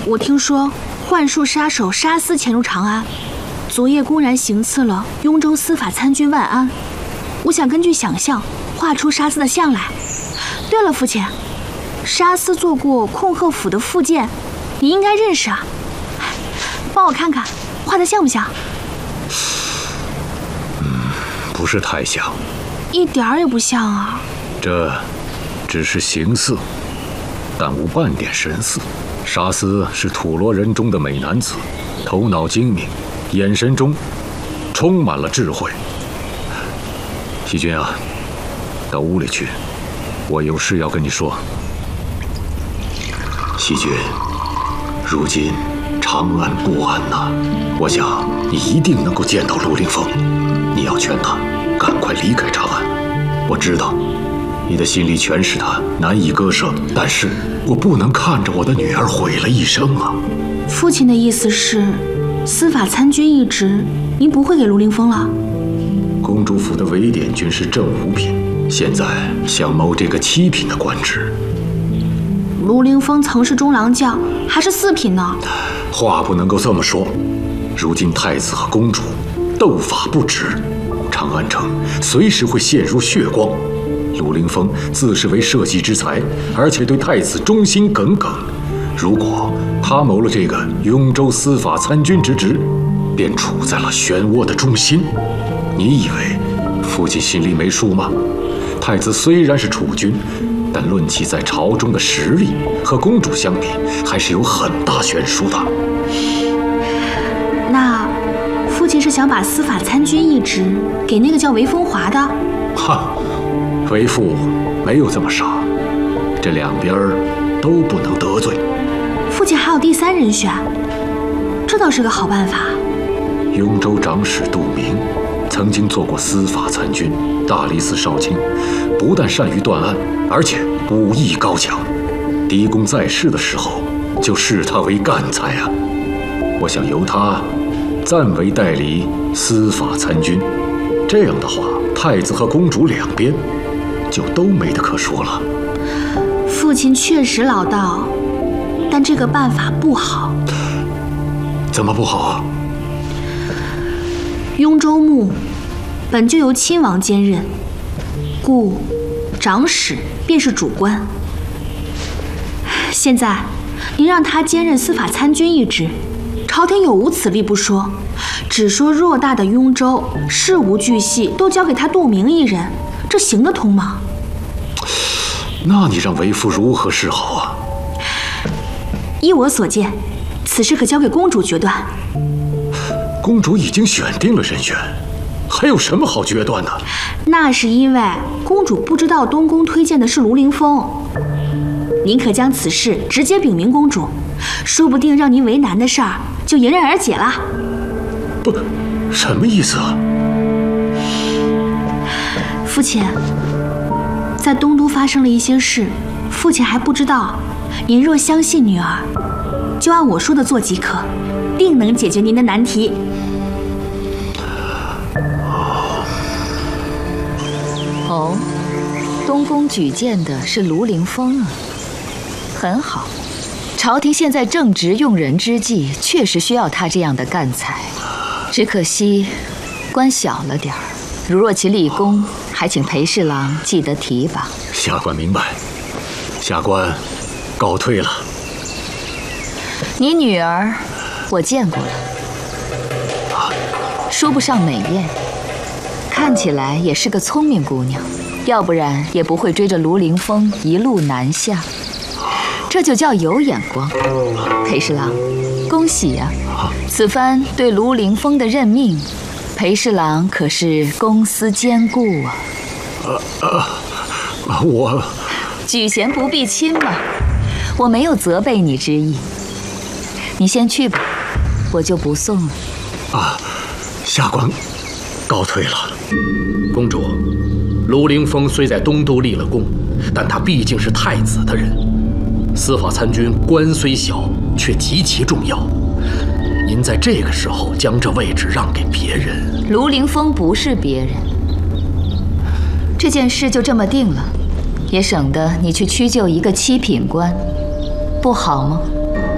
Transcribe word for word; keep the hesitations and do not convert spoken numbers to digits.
我听说幻术杀手沙司潜入长安，昨夜公然行刺了雍州司法参军万安。我想根据想象画出沙司的像来。对了，父亲，沙司做过控鹤府的副监，你应该认识啊。帮我看看，画的像不像？ 嗯，不是太像， 一点儿也不像啊。 这只是形似，但无半点神似。沙司是土罗人中的美男子，头脑精明，眼神中充满了智慧。细君啊，到屋里去，我有事要跟你说。细君，如今长安不安呐，我想你一定能够见到陆凌风，你要劝他赶快离开长安。我知道你的心里全是他，难以割舍，但是我不能看着我的女儿毁了一生啊。 父亲的意思是，司法参军一职，您不会给陆凌风了？ 公主府的韦典军是正五品，现在想谋这个七品的官职。 陆凌风曾是中郎将，还是四品呢？ 话不能够这么说。如今太子和公主斗法不止，长安城随时会陷入血光。陆凌风自视为社稷之才，而且对太子忠心耿耿。如果他谋了这个雍州司法参军之职，便处在了漩涡的中心。你以为父亲心里没数吗？太子虽然是储君，但论其在朝中的实力，和公主相比，还是有很大悬殊的。 那父亲是想把司法参军一职给那个叫韦风华的？ 哈，为父没有这么傻，这两边都不能得罪。 父亲还有第三人选，这倒是个好办法。 雍州长史杜明曾经做过司法参军，大理寺少卿，不但善于断案，而且武艺高强。狄公在世的时候就视他为干才啊！我想由他暂为代理司法参军，这样的话，太子和公主两边就都没得可说了。 父亲确实老道，但这个办法不好。 怎么不好啊？ 雍州牧本就由亲王兼任，故长史便是主官。现在您让他兼任司法参军一职，朝廷有无此力不说，只说偌大的雍州事无巨细都交给他杜明一人，这行得通吗？ 那你让为父如何是好啊？ 依我所见，此事可交给公主决断。 公主已经选定了人选，还有什么好决断的？ 那是因为公主不知道东宫推荐的是卢凌风。您可将此事直接禀明公主，说不定让您为难的事儿就迎刃而解了。 不，什么意思啊？ 父亲，在东都发生了一些事，父亲还不知道。您若相信女儿，就按我说的做即可，定能解决您的难题。 哦，东宫举荐的是卢凌风啊，很好。朝廷现在正值用人之际，确实需要他这样的干才。只可惜官小了点儿，如若其立功，还请裴侍郎记得提拔。 下官明白，下官告退了。 你女儿我见过了，说不上美艳，看起来也是个聪明姑娘，要不然也不会追着卢凌风一路南下，这就叫有眼光。裴侍郎，恭喜呀、啊！此番对卢凌风的任命，裴侍郎可是公私兼顾啊。 呃呃，我举贤不避亲嘛，我没有责备你之意。你先去吧，我就不送了。 啊，下官告退了。 公主，卢凌风虽在东都立了功，但他毕竟是太子的人，司法参军官虽小，却极其重要。您在这个时候将这位置让给别人， 卢凌风不是别人。这件事就这么定了，也省得你去屈就一个七品官，不好吗？